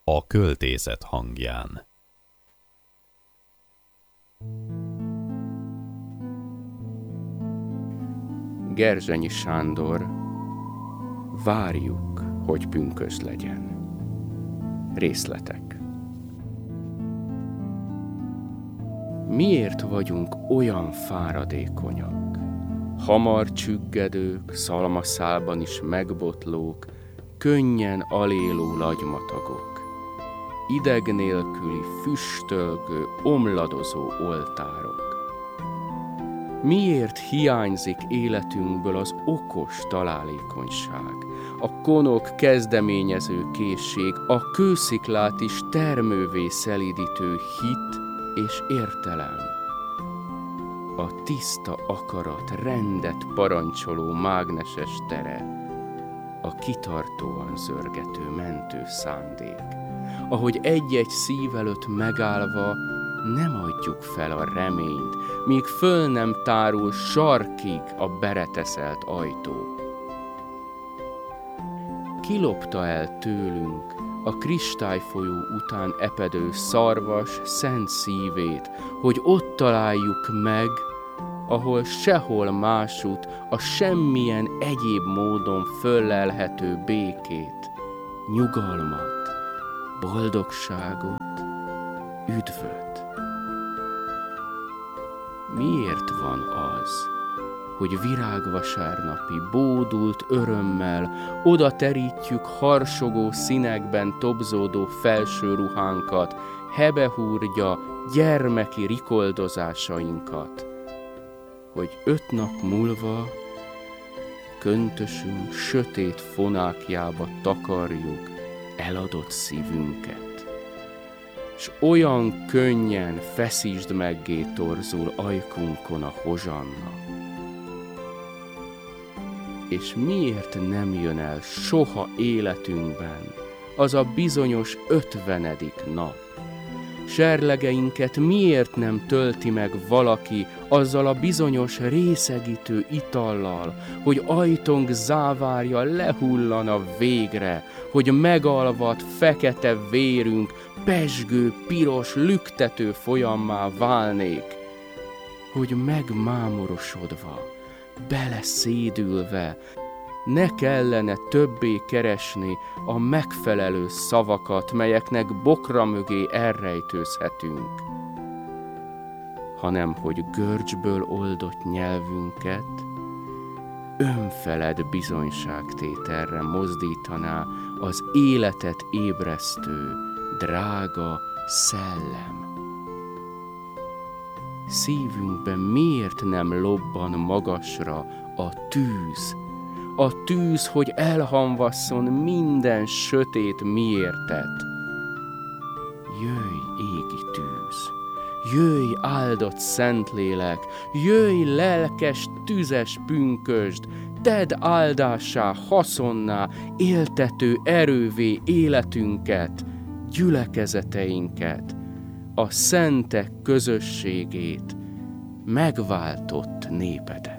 a költészet hangján. Gerzsenyi Sándor, várjuk, hogy pünkösd legyen. Részletek. Miért vagyunk olyan fáradékonyak? Hamar csüggedők, szalmaszálban is megbotlók, könnyen aléló lagymatagok, ideg nélküli, füstölgő, omladozó oltárok. Miért hiányzik életünkből az okos találékonyság, a konok kezdeményező készség, a kősziklát is termővé szelídítő hit és értelem? A tiszta akarat, rendet parancsoló mágneses tere, a kitartóan zörgető mentő szándék, ahogy egy-egy szív előtt megállva nem adjuk fel a reményt, míg föl nem tárul sarkig a bereteszelt ajtó. Kilopta el tőlünk a kristályfolyó után epedő szarvas, szent szívét, hogy ott találjuk meg, ahol sehol másút a semmilyen egyéb módon föllelhető békét, nyugalmat, boldogságot, üdvöt. Miért van az, hogy virágvasárnapi bódult örömmel oda terítjük harsogó színekben tobzódó felső ruhánkat, hebehúrgya gyermeki rikoldozásainkat, hogy 5 nap múlva köntösünk sötét fonákjába takarjuk eladott szívünket, s olyan könnyen feszítsd meggé torzul ajkunkon a hozsanna. És miért nem jön el soha életünkben az a bizonyos 50. nap? Serlegeinket miért nem tölti meg valaki azzal a bizonyos részegítő itallal, hogy ajtónk závárja lehullana végre, hogy megalvat fekete vérünk pezsgő, piros, lüktető folyammá válnék, hogy megmámorosodva, beleszédülve, ne kellene többé keresni a megfelelő szavakat, melyeknek bokra mögé elrejtőzhetünk, hanem hogy görcsből oldott nyelvünket önfeled bizonyságtételre mozdítaná az életet ébresztő, drága szellem. Szívünkben miért nem lobban magasra a tűz, hogy elhamvasszon minden sötét miértet? Jöjj, égi tűz! Jöjj, áldott Szentlélek! Jöjj, lelkes, tüzes pünkösd! Tedd áldássá, haszonná, éltető erővé életünket, gyülekezeteinket, a szentek közösségét, megváltott népedet.